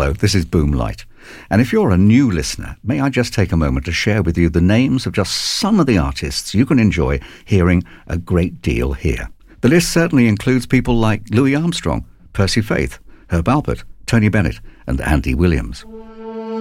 Hello, this is Boomlight. And if you're a new listener, may I just take a moment to share with you the names of just some of the artists you can enjoy hearing a great deal here. The list certainly includes people like Louis Armstrong, Percy Faith, Herb Alpert, Tony Bennett, and Andy Williams.